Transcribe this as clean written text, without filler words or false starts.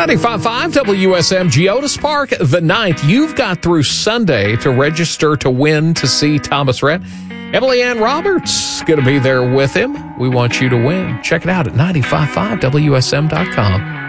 95.5 WSMG, Otis Park, the 9th. You've got through Sunday to register to win to see Thomas Rhett. Emily Ann Roberts going to be there with him. We want you to win. Check it out at 95.5WSM.com.